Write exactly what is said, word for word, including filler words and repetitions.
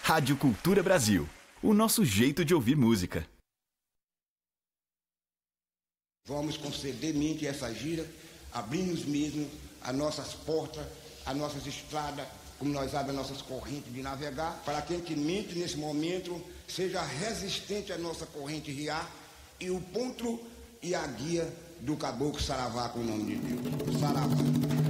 Rádio Cultura Brasil, o nosso jeito de ouvir música. Vamos conceder mente essa gira, abrimos mesmo as nossas portas, as nossas estradas, como nós abrimos as nossas correntes de navegar, para que a gente mente nesse momento seja resistente à nossa corrente riar e o ponto e a guia do caboclo Saravá, com o nome de Deus. Saravá.